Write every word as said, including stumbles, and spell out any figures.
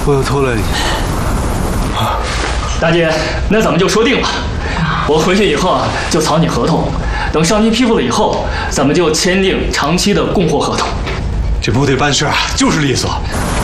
我又拖累你。 啊，大姐，那咱们就说定了。我回去以后啊，就草拟合同，等上级批复了以后，咱们就签订长期的供货合同。 这部队办事啊，就是利索。